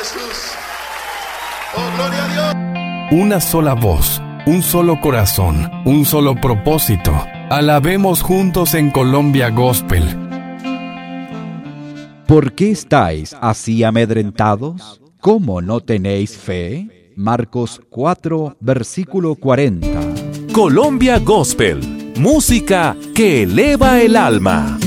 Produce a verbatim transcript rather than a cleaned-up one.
Jesús. Oh, gloria a Dios. Una sola voz, un solo corazón, un solo propósito. Alabemos juntos en Colombia Gospel. ¿Por qué estáis así amedrentados? ¿Cómo no tenéis fe? Marcos cuatro, versículo cuarenta. Colombia Gospel, música que eleva el alma.